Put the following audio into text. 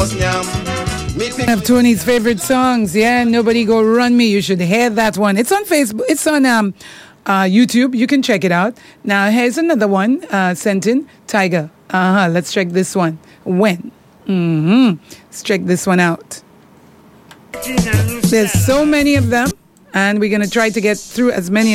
Of Tony's favorite songs. Yeah, Nobody Go Run Me. You should hear that one. It's on Facebook. It's on YouTube. You can check it out. Now, here's another one sent in. Tiger. Let's check this one. When? Let's check this one out. There's so many of them, and we're going to try to get through as many